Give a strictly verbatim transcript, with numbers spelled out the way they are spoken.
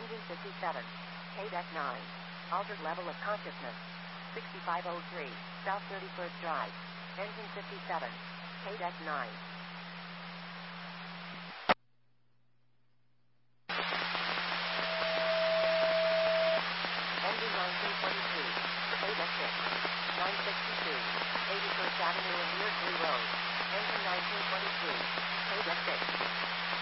Engine fifty-seven. K-Deck nine. Altered level of consciousness. sixty-five oh three. South thirty-first Drive. Engine fifty-seven. K-Deck nine. Engine nineteen twenty-three. K-Deck six. nine sixty-two. eighty-first Avenue and Beardsley Road. Engine nineteen twenty-three. K-Deck six.